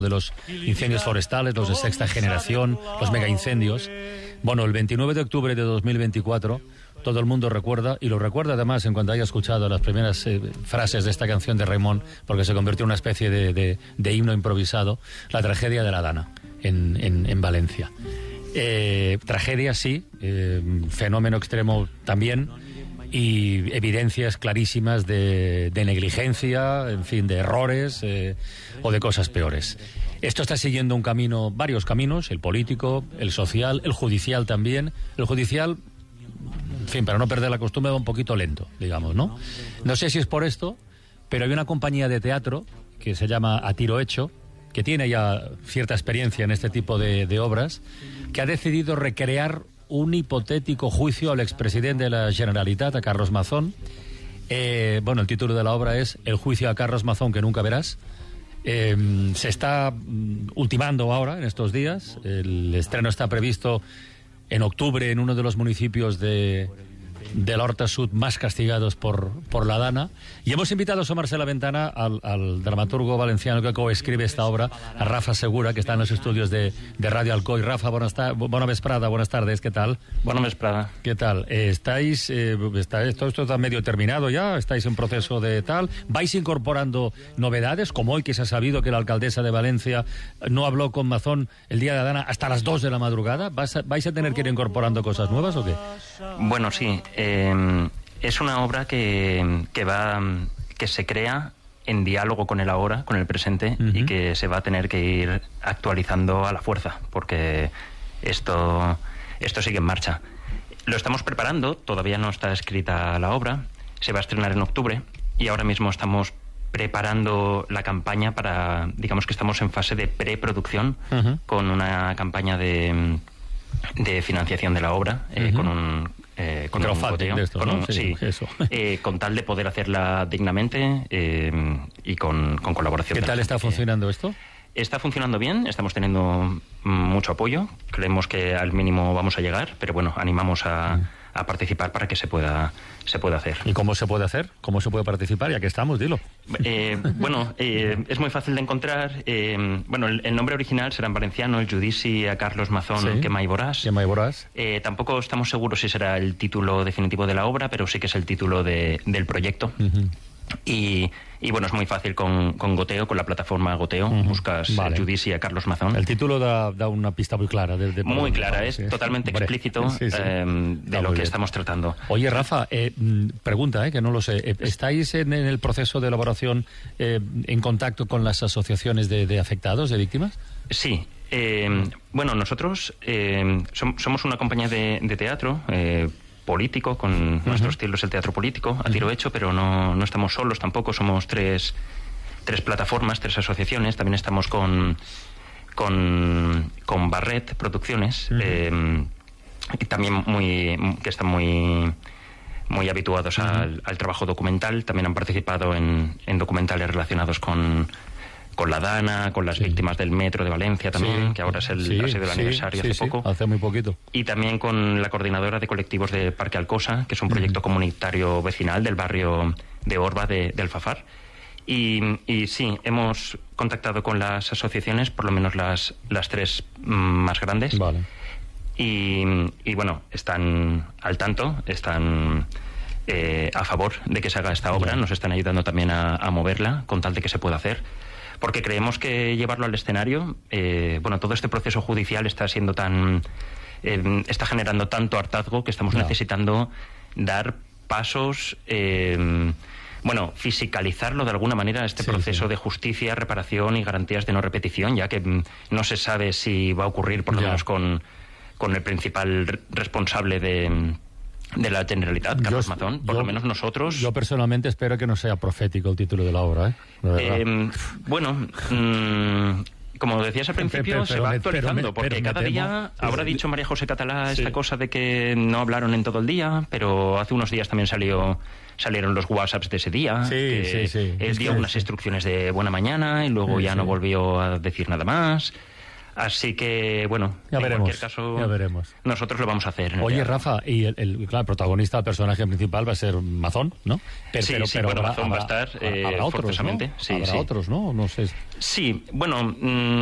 de los incendios forestales, los de sexta generación, los megaincendios. Bueno, el 29 de octubre de 2024, todo el mundo recuerda, y lo recuerda además en cuanto haya escuchado las primeras frases de esta canción de Raimon, porque se convirtió en una especie de himno improvisado, la tragedia de la Dana, en Valencia. Tragedia, sí, fenómeno extremo también, y evidencias clarísimas de negligencia, en fin, de errores o de cosas peores. Esto está siguiendo un camino, varios caminos, el político, el social, el judicial también. El judicial, en fin, para no perder la costumbre, va un poquito lento, digamos, ¿no? No sé si es por esto, pero hay una compañía de teatro que se llama A Tiro Hecho, que tiene ya cierta experiencia en este tipo de obras, que ha decidido recrear un hipotético juicio al expresidente de la Generalitat, a Carlos Mazón. Bueno, el título de la obra es El juicio a Carlos Mazón que nunca verás. Se está ultimando ahora, en estos días. El estreno está previsto en octubre en uno de los municipios del Horta Sud más castigados por la Dana. Y hemos invitado a asomarse a la ventana al dramaturgo valenciano que coescribe esta obra, a Rafa Segura, que está en los estudios de Radio Alcoi. Rafa, buena vesprada, buenas tardes, ¿qué tal? Buena vesprada. ¿Qué tal? ¿Estáis, todo esto está medio terminado ya? ¿Estáis en proceso de tal? ¿Vais incorporando novedades? Como hoy que se ha sabido que la alcaldesa de Valencia no habló con Mazón el día de la Dana hasta las 2 de la madrugada. ¿Vais a tener que ir incorporando cosas nuevas o qué? Bueno, sí. Es una obra que se crea en diálogo con el ahora, con el presente, y que se va a tener que ir actualizando a la fuerza, porque esto sigue en marcha. Lo estamos preparando, todavía no está escrita la obra, se va a estrenar en octubre, y ahora mismo estamos preparando la campaña para, digamos que estamos en fase de preproducción, con una campaña de financiación de la obra, con un goteo, con tal de poder hacerla dignamente y con colaboración. ¿Qué tal está funcionando esto? Está funcionando bien, estamos teniendo mucho apoyo, creemos que al mínimo vamos a llegar, pero bueno, animamos a participar para que se pueda hacer. ¿Y cómo se puede hacer? ¿Cómo se puede participar? Ya que estamos, dilo. Es muy fácil de encontrar. El nombre original será en valenciano, el Judici a Carlos Mazón que mai voràs. Tampoco estamos seguros si será el título definitivo de la obra, pero sí que es el título del proyecto. Y bueno, es muy fácil con Goteo, con la plataforma Goteo, buscas el Judici a Carlos Mazón. El título da una pista muy clara. Muy clara, es totalmente explícito de lo que estamos tratando. Oye, Rafa, pregunta, que no lo sé. ¿Estáis en el proceso de elaboración en contacto con las asociaciones de afectados, de víctimas? Sí. Nosotros somos una compañía de teatro político, con nuestro estilo es el teatro político, a tiro hecho, pero no estamos solos tampoco, somos tres plataformas, 3 asociaciones, también estamos con Barret Producciones, y también que están muy habituados al trabajo documental, también han participado en documentales relacionados con la Dana, con las víctimas del metro de Valencia también, que ahora ha sido el aniversario hace poco. Hace muy poquito. Y también con la coordinadora de colectivos de Parque Alcosa, que es un proyecto comunitario vecinal del barrio de Orba de Alfafar. Y sí, hemos contactado con las asociaciones, por lo menos las 3 más grandes. Vale. Y bueno, están al tanto, están a favor de que se haga esta obra, nos están ayudando también a moverla, con tal de que se pueda hacer. Porque creemos que llevarlo al escenario, todo este proceso judicial está siendo está generando tanto hartazgo que estamos necesitando dar pasos, fiscalizarlo de alguna manera, este proceso de justicia, reparación y garantías de no repetición, ya que no se sabe si va a ocurrir, por lo menos con el principal responsable de la Generalitat, Carlos Mazón, por lo menos nosotros. Yo personalmente espero que no sea profético el título de la obra, como decías al principio, se va actualizando, porque cada día, ahora ha dicho María José Catalá esta cosa de que no hablaron en todo el día, pero hace unos días también salieron los WhatsApps de ese día, él dio unas instrucciones de buena mañana y luego no volvió a decir nada más. Así que, bueno, ya en veremos, cualquier caso, ya veremos. Nosotros lo vamos a hacer. Oye, Rafa, y el protagonista, el personaje principal va a ser Mazón, ¿no? Sí, bueno, Mazón va a estar habrá otros, forzosamente. ¿no? Sí, habrá otros, ¿no? No sé. Sí, bueno...